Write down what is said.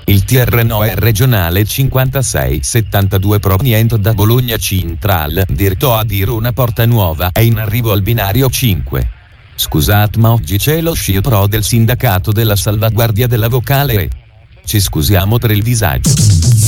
Il TR9 è regionale 5672 proveniente da Bologna Central, diretto a Verona Porta Nuova, è in arrivo al binario 5. Scusate, ma oggi c'è lo sciopero del sindacato della salvaguardia della vocale e ci scusiamo per il disagio.